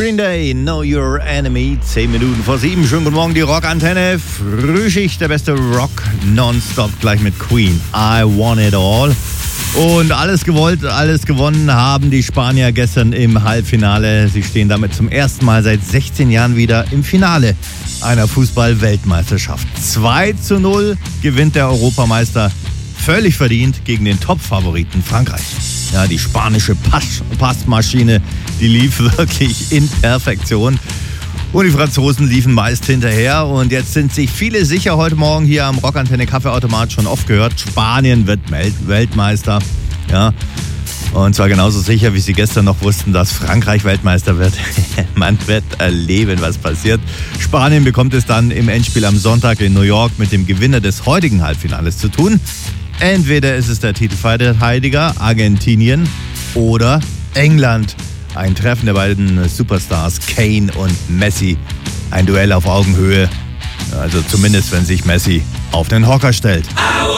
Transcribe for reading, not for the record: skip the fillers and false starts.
Green Day, Know Your Enemy. 10 Minuten vor 7. Schönen guten Morgen, die Rockantenne. Frühschicht, der beste Rock nonstop, gleich mit Queen. I Want It All. Und alles gewollt, alles gewonnen haben die Spanier gestern im Halbfinale. Sie stehen damit zum ersten Mal seit 16 Jahren wieder im Finale einer Fußball-Weltmeisterschaft. 2:0 gewinnt der Europameister völlig verdient gegen den Top-Favoriten Frankreich. Ja, die spanische Passmaschine, die lief wirklich in Perfektion. Und die Franzosen liefen meist hinterher. Und jetzt sind sich viele sicher, heute Morgen hier am Rockantenne Kaffeeautomat schon oft gehört, Spanien wird Weltmeister. Ja, und zwar genauso sicher, wie sie gestern noch wussten, dass Frankreich Weltmeister wird. Man wird erleben, was passiert. Spanien bekommt es dann im Endspiel am Sonntag in New York mit dem Gewinner des heutigen Halbfinales zu tun. Entweder ist es der Titelverteidiger Argentinien oder England. Ein Treffen der beiden Superstars Kane und Messi. Ein Duell auf Augenhöhe. Also zumindest, wenn sich Messi auf den Hocker stellt.